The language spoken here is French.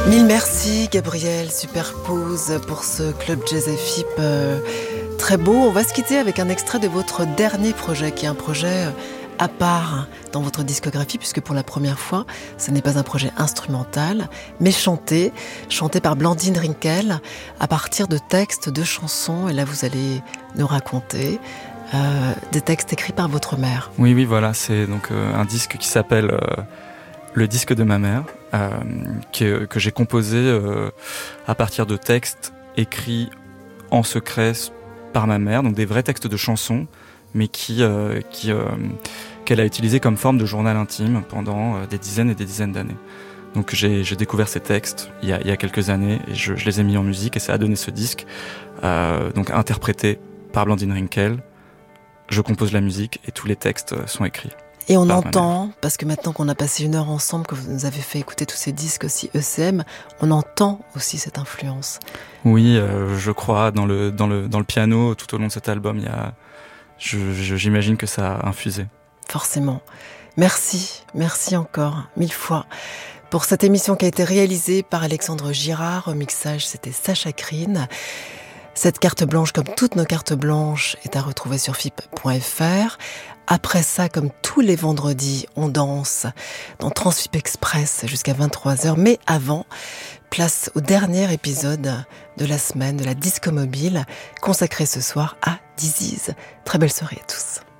Mille merci Gabriel Superpose pour ce Club Jazz FIP très beau. On va se quitter avec un extrait de votre dernier projet, qui est un projet à part dans votre discographie, puisque pour la première fois, ce n'est pas un projet instrumental, mais chanté par Blandine Rinkel, à partir de textes, de chansons. Et là, vous allez nous raconter des textes écrits par votre mère. Oui, voilà, c'est donc un disque qui s'appelle Le disque de ma mère, que j'ai composé à partir de textes écrits en secret par ma mère, donc des vrais textes de chansons, mais qu'elle a utilisé comme forme de journal intime pendant des dizaines et des dizaines d'années. Donc j'ai découvert ces textes il y a quelques années et je les ai mis en musique et ça a donné ce disque, donc interprété par Blandine Rinkel. Je compose la musique et tous les textes sont écrits. Et on entend, parce que maintenant qu'on a passé 1 heure ensemble, que vous nous avez fait écouter tous ces disques aussi ECM, on entend aussi cette influence. Oui, je crois dans le piano tout au long de cet album, j'imagine que ça a infusé. Forcément. Merci encore, 1000 fois, pour cette émission qui a été réalisée par Alexandre Girard. Au mixage, c'était Sacha Krine. Cette carte blanche, comme toutes nos cartes blanches, est à retrouver sur FIP.fr. Après ça, comme tous les vendredis, on danse dans Transfip Express jusqu'à 23h. Mais avant, place au dernier épisode de la semaine de la Disco Mobile, consacré ce soir à Disease. Très belle soirée à tous.